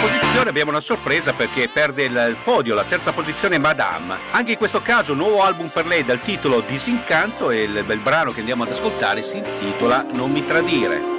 posizione abbiamo una sorpresa perché perde il podio, la terza posizione è Madame. Anche in questo caso un nuovo album per lei dal titolo Disincanto e il brano che andiamo ad ascoltare si intitola Non mi tradire.